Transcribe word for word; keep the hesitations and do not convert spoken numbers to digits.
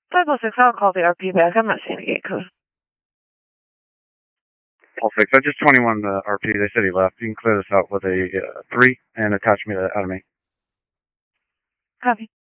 five oh six, I'll call the R P back. I'm not seeing a gate code. All six, I just twenty-one the R P. They said he left. You can clear this out with a uh, three and attach me to out of me. Copy.